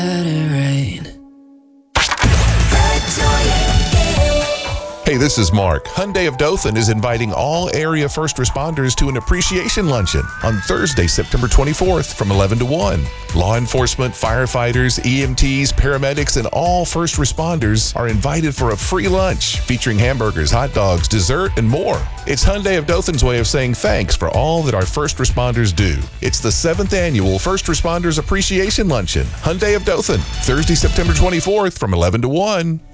Let it rain. Hey, this is Mark. Hyundai of Dothan is inviting all area first responders to an appreciation luncheon on Thursday, September 24th from 11 to 1. Law enforcement, firefighters, EMTs, paramedics, and all first responders are invited for a free lunch featuring hamburgers, hot dogs, dessert, and more. It's Hyundai of Dothan's way of saying thanks for all that our first responders do. It's the 7th annual First Responders Appreciation Luncheon. Hyundai of Dothan, Thursday, September 24th from 11 to 1.